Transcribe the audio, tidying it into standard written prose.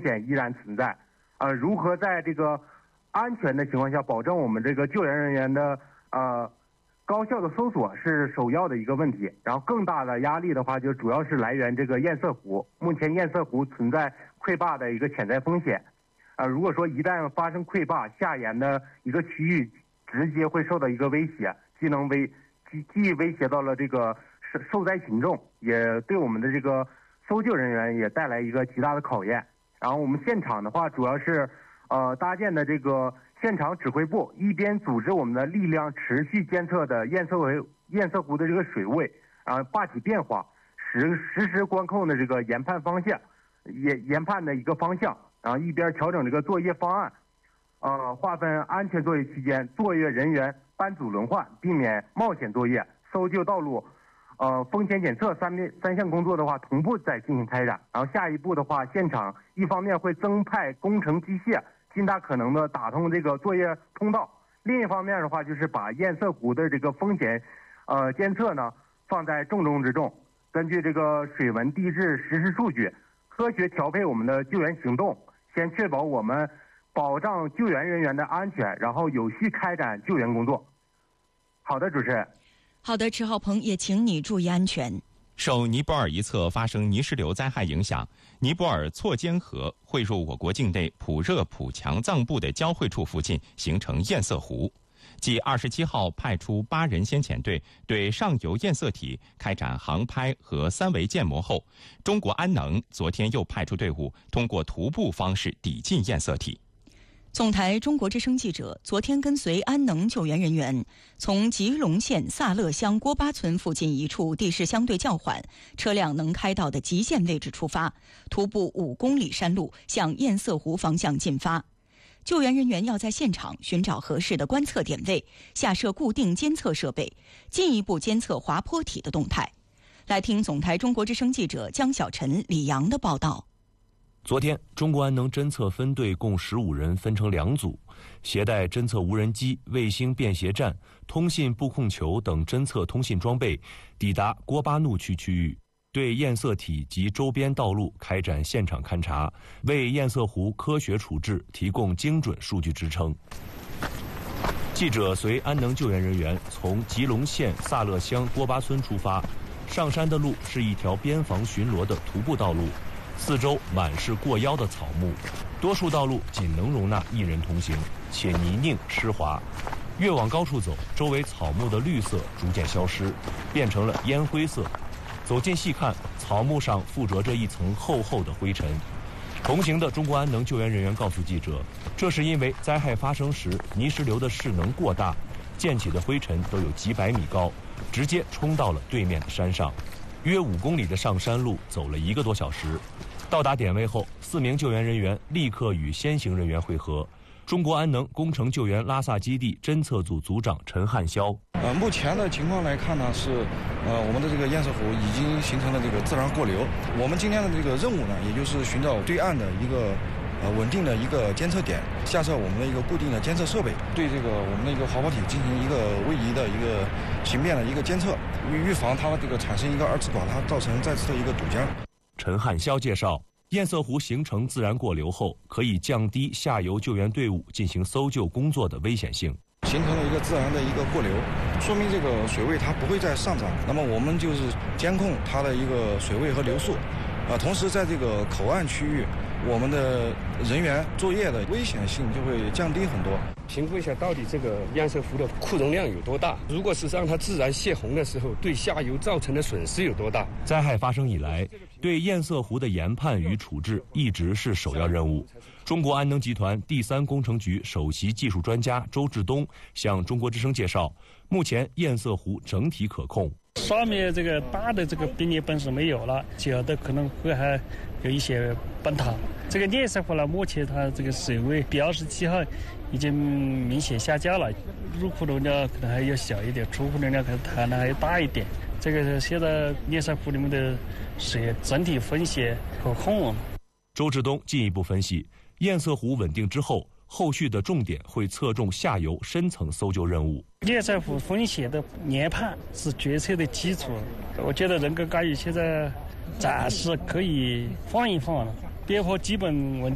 险依然存在。如何在这个安全的情况下保证我们这个救援人员的高效的搜索是首要的一个问题。然后更大的压力的话，就主要是来源这个堰塞湖。目前堰塞湖存在溃坝的一个潜在风险。如果说一旦发生溃坝，下沿的一个区域直接会受到一个威胁，既威胁到了这个受灾群众，也对我们的这个搜救人员也带来一个极大的考验。然后我们现场的话，主要是搭建的这个现场指挥部，一边组织我们的力量持续监测的堰塞湖的这个水位，坝体变化，实时观控的这个研判方向，研判的一个方向。然后一边调整这个作业方案，划分安全作业期间，作业人员班组轮换，避免冒险作业。搜救道路，风险检测三项工作的话同步在进行开展。然后下一步的话，现场一方面会增派工程机械，尽大可能的打通这个作业通道；另一方面的话，就是把堰塞湖的这个风险监测呢放在重中之重，根据这个水文地质实时数据，科学调配我们的救援行动。先确保我们保障救援人员的安全，然后有序开展救援工作。好的，主持人。 好的，池浩鹏，也请你注意安全。 受尼泊尔一侧发生泥石流灾害影响，尼泊尔错坚河汇入我国境内普热普强藏布的交汇处附近，形成堰塞湖。继27号派出8人先遣队对上游堰塞体开展航拍和3维建模后，中国安能昨天又派出队伍通过徒步方式抵近堰塞体。 总台中国之声记者昨天跟随安能救援人员从吉隆县萨勒乡郭巴村附近一处地势相对较缓、车辆能开到的极限位置出发，徒步5公里山路向堰塞湖方向进发。救援人员要在现场寻找合适的观测点位，下设固定监测设备，进一步监测滑坡体的动态。来听总台中国之声记者江小晨、李阳的报道。 昨天，中国安能侦测分队共15人分成2组，携带侦测无人机、卫星便携站、通信布控球等侦测通信装备，抵达郭巴怒区区域，对堰塞体及周边道路开展现场勘查，为堰塞湖科学处置提供精准数据支撑。记者随安能救援人员从吉隆县萨勒乡郭巴村出发，上山的路是一条边防巡逻的徒步道路，四周满是过腰的草木，多数道路仅能容纳1人同行，且泥泞湿滑。越往高处走，周围草木的绿色逐渐消失，变成了烟灰色。走近细看，草木上附着着一层厚厚的灰尘。同行的中国安能救援人员告诉记者，这是因为灾害发生时泥石流的势能过大，溅起的灰尘都有几百米高，直接冲到了对面的山上。约5公里的上山路走了1个多小时，到达点位后，4名救援人员立刻与先行人员会合。中国安能工程救援拉萨基地侦测组组长陈汉霄。 目前的情况来看呢，是我们的这个堰塞湖已经形成了这个自然过流。我们今天的这个任务呢，也就是寻找对岸的一个稳定的一个监测点，下设我们的一个固定的监测设备，对这个我们的一个滑坡体进行一个位移的一个形变的一个监测，预防它这个产生一个二次垮塌，造成再次的一个堵江。 陈汉霄介绍，堰塞湖形成自然过流后，可以降低下游救援队伍进行搜救工作的危险性。 形成了一个自然的一个过流，说明这个水位它不会再上涨。那么我们就是监控它的一个水位和流速，同时在这个口岸区域，我们的人员作业的危险性就会降低很多。 评估一下到底这个堰塞湖的库容量有多大，如果是让它自然泄洪的时候，对下游造成的损失有多大。 灾害发生以来，对堰塞湖的研判与处置一直是首要任务。中国安能集团第3工程局首席技术专家周志东向中国之声介绍，目前堰塞湖整体可控。 上面这个大的这个冰裂本是没有了，小的可能会还有一些崩塌。这个堰塞湖呢，目前它这个水位27号已经明显下降了，入库容量可能还要小一点，出库容量可能还能还要大一点。这个现在堰塞湖里面的水整体风险可控。 周志东进一步分析，堰塞湖稳定之后，后续的重点会侧重下游深层搜救任务。 堰塞湖风险的研判是决策的基础，我觉得人工干预现在暂时可以放一放了，边坡基本稳